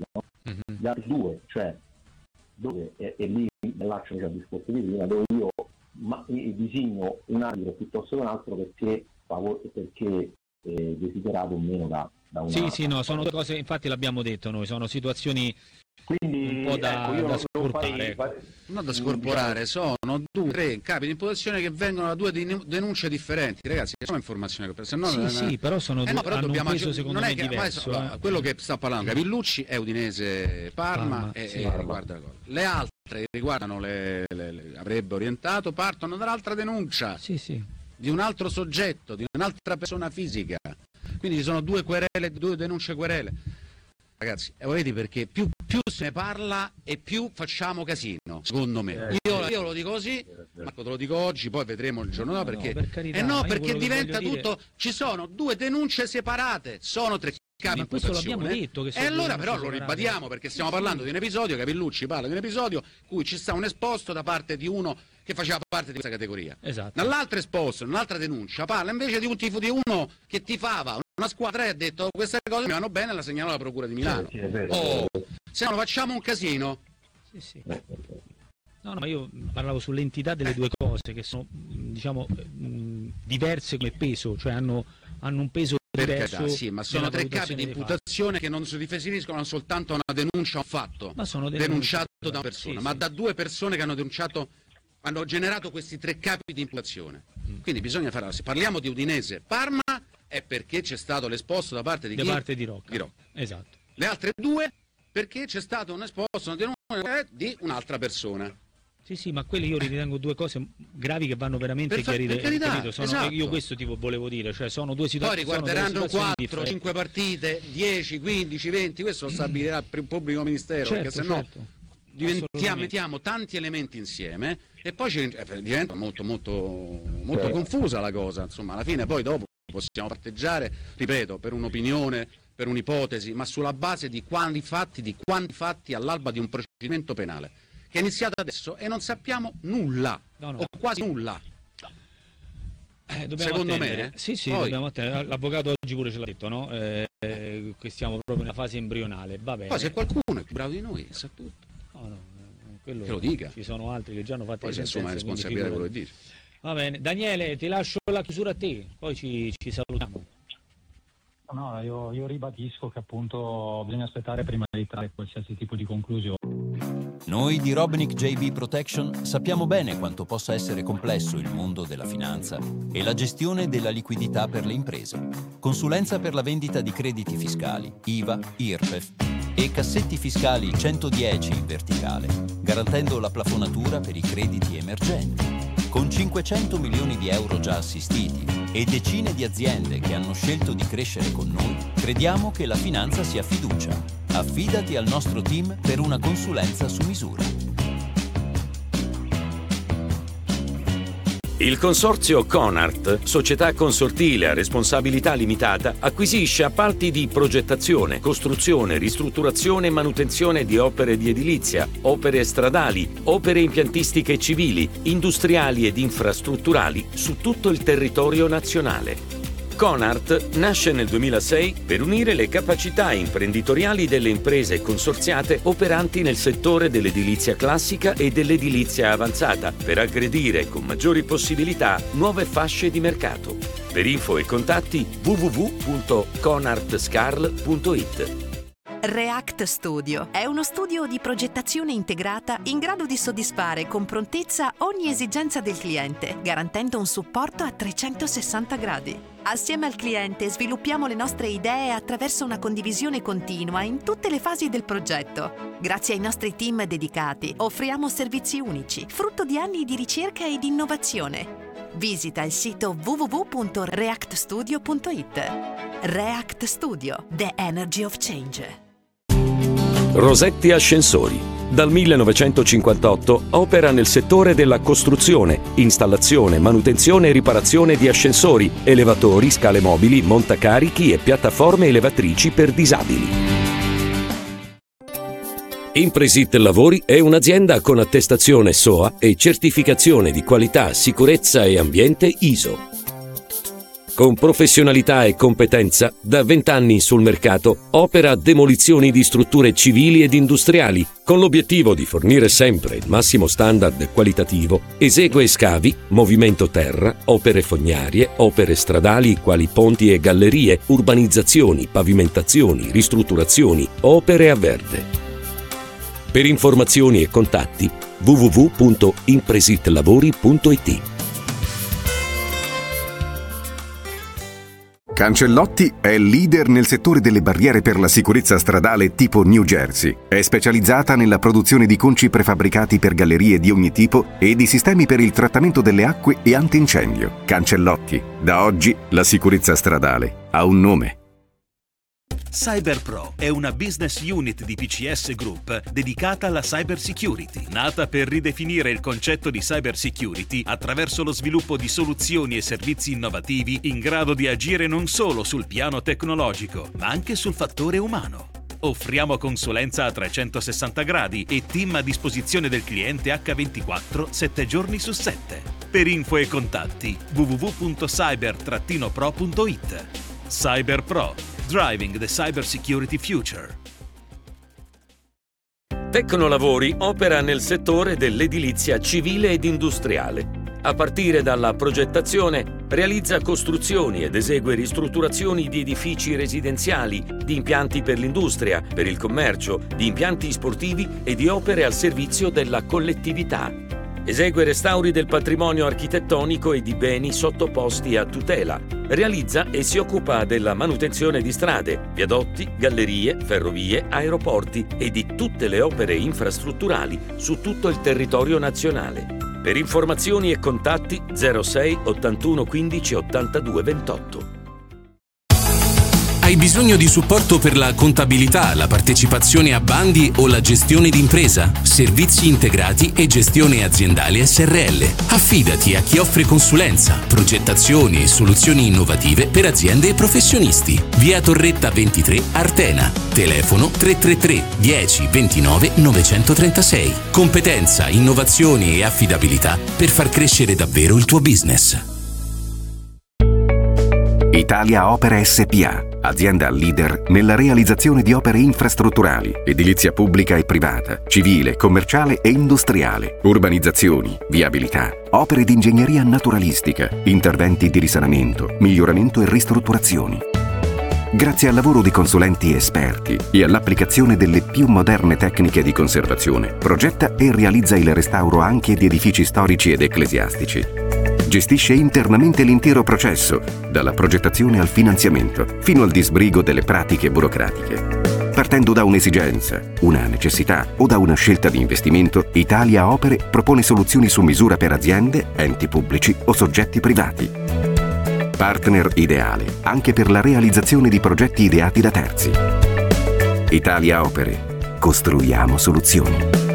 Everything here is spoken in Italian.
no? Gli altri due, cioè dove è lì nell'accio che ho discorso di prima, dove io disegno un arbitro piuttosto che un altro perché desiderato o meno da una. Sì, no, sono due cose, infatti l'abbiamo detto noi, sono situazioni quindi un po' da scorporare. Non da scorporare, sono 2-3 capi di imputazione che vengono da 2 denunce differenti, ragazzi, sono informazioni che se no sì, però sono due, però hanno dobbiamo un peso secondo me diverso. Quello che sta parlando Capillucci è Udinese Parma e riguarda la cosa. Le altre riguardano avrebbe orientato, partono dall'altra denuncia. Sì. Di un altro soggetto, di un'altra persona fisica. Quindi ci sono 2 querele, 2 denunce querele. Ragazzi, vedi perché più se ne parla e più facciamo casino, secondo me. Io lo dico così, Marco te lo dico oggi, poi vedremo il giorno dopo, perché per carità, perché diventa tutto, dire... ci sono 2 denunce separate, sono 3 capi di imputazione. Questo l'abbiamo detto che e allora però lo ribadiamo, perché stiamo parlando di un episodio, Capillucci parla di un episodio in cui ci sta un esposto da parte di uno che faceva parte di questa categoria. Esatto. Dall'altro esposto, nell'altra denuncia, parla invece di un tifo di uno che tifava una squadra e ha detto queste cose mi vanno bene, la segnalò la Procura di Milano. Se no facciamo un casino. Sì. No, ma io parlavo sull'entità delle due cose che sono, diciamo, diverse come peso, cioè hanno un peso diverso. Sì, ma sono 3 capi di imputazione che non si riferiscono soltanto a una denuncia o un fatto, ma sono denunciato da una persona, sì, ma da 2 persone che hanno denunciato, hanno generato questi 3 capi di imputazione. Quindi bisogna fare, se parliamo di Udinese Parma è perché c'è stato l'esposto da parte di chi? Da parte di Rocca. Esatto. Le altre 2 perché c'è stato un esposto, una denuncia di un'altra persona. Sì, ma quelle io ritengo 2 cose gravi che vanno veramente chiarite. Per carità, esatto. Io questo ti volevo dire, cioè sono 2 situazioni. Poi riguarderanno 4, 5 partite, 10, 15, 20, questo lo stabilirà il pubblico ministero, perché se no mettiamo tanti elementi insieme e poi diventa molto confusa la cosa, insomma, alla fine poi dopo possiamo parteggiare, ripeto, per un'opinione, per un'ipotesi, ma sulla base di quanti fatti all'alba di un procedimento penale che è iniziato adesso e non sappiamo nulla, o quasi nulla. Secondo me. Sì, poi... dobbiamo attendere. L'avvocato oggi pure ce l'ha detto, no? Che stiamo proprio in una fase embrionale, va bene. Poi se qualcuno è più bravo di noi, sa tutto. Quello che lo dica. Ci sono altri che già hanno fatto le sentenze. Poi insomma è responsabilità quello che dice. Va bene, Daniele, ti lascio la chiusura a te, poi ci salutiamo. No, io ribadisco che appunto bisogna aspettare prima di trarre qualsiasi tipo di conclusione. Noi di Robnick JB Protection sappiamo bene quanto possa essere complesso il mondo della finanza e la gestione della liquidità per le imprese. Consulenza per la vendita di crediti fiscali, IVA, IRPEF e cassetti fiscali 110 in verticale, garantendo la plafonatura per i crediti emergenti. Con 500 milioni di euro già assistiti e decine di aziende che hanno scelto di crescere con noi, crediamo che la finanza sia fiducia. Affidati al nostro team per una consulenza su misura. Il consorzio Conart, società consortile a responsabilità limitata, acquisisce appalti di progettazione, costruzione, ristrutturazione e manutenzione di opere di edilizia, opere stradali, opere impiantistiche civili, industriali ed infrastrutturali su tutto il territorio nazionale. Conart nasce nel 2006 per unire le capacità imprenditoriali delle imprese consorziate operanti nel settore dell'edilizia classica e dell'edilizia avanzata, per aggredire con maggiori possibilità nuove fasce di mercato. Per info e contatti www.conartscarl.it. React Studio è uno studio di progettazione integrata in grado di soddisfare con prontezza ogni esigenza del cliente, garantendo un supporto a 360 gradi. Assieme al cliente sviluppiamo le nostre idee attraverso una condivisione continua in tutte le fasi del progetto. Grazie ai nostri team dedicati offriamo servizi unici, frutto di anni di ricerca e di innovazione. Visita il sito www.reactstudio.it. React Studio, the energy of change. Rosetti Ascensori. Dal 1958 opera nel settore della costruzione, installazione, manutenzione e riparazione di ascensori, elevatori, scale mobili, montacarichi e piattaforme elevatrici per disabili. Impresit Lavori è un'azienda con attestazione SOA e certificazione di qualità, sicurezza e ambiente ISO. Con professionalità e competenza, da 20 anni sul mercato, opera demolizioni di strutture civili ed industriali. Con l'obiettivo di fornire sempre il massimo standard qualitativo, esegue scavi, movimento terra, opere fognarie, opere stradali quali ponti e gallerie, urbanizzazioni, pavimentazioni, ristrutturazioni, opere a verde. Per informazioni e contatti www.impresitlavori.it. Cancellotti è leader nel settore delle barriere per la sicurezza stradale tipo New Jersey. È specializzata nella produzione di conci prefabbricati per gallerie di ogni tipo e di sistemi per il trattamento delle acque e antincendio. Cancellotti. Da oggi la sicurezza stradale ha un nome. CyberPro è una business unit di PCS Group dedicata alla cyber security, nata per ridefinire il concetto di cyber security attraverso lo sviluppo di soluzioni e servizi innovativi in grado di agire non solo sul piano tecnologico, ma anche sul fattore umano. Offriamo consulenza a 360 gradi e team a disposizione del cliente H24 7 giorni su 7. Per info e contatti www.cyber-pro.it. CyberPro, driving the cyber security future. Tecnolavori opera nel settore dell'edilizia civile ed industriale. A partire dalla progettazione, realizza costruzioni ed esegue ristrutturazioni di edifici residenziali, di impianti per l'industria, per il commercio, di impianti sportivi e di opere al servizio della collettività. Esegue restauri del patrimonio architettonico e di beni sottoposti a tutela. Realizza e si occupa della manutenzione di strade, viadotti, gallerie, ferrovie, aeroporti e di tutte le opere infrastrutturali su tutto il territorio nazionale. Per informazioni e contatti 06 81 15 82 28. Hai bisogno di supporto per la contabilità, la partecipazione a bandi o la gestione d'impresa? Servizi integrati e gestione aziendale SRL. Affidati a chi offre consulenza, progettazioni e soluzioni innovative per aziende e professionisti. Via Torretta 23, Artena. Telefono 333 10 29 936. Competenza, innovazioni e affidabilità per far crescere davvero il tuo business. Italia Opere SpA, azienda leader nella realizzazione di opere infrastrutturali, edilizia pubblica e privata, civile, commerciale e industriale, urbanizzazioni, viabilità, opere di ingegneria naturalistica, interventi di risanamento, miglioramento e ristrutturazioni. Grazie al lavoro di consulenti esperti e all'applicazione delle più moderne tecniche di conservazione, progetta e realizza il restauro anche di edifici storici ed ecclesiastici. Gestisce internamente l'intero processo, dalla progettazione al finanziamento, fino al disbrigo delle pratiche burocratiche. Partendo da un'esigenza, una necessità o da una scelta di investimento, Italia Opere propone soluzioni su misura per aziende, enti pubblici o soggetti privati. Partner ideale anche per la realizzazione di progetti ideati da terzi. Italia Opere. Costruiamo soluzioni.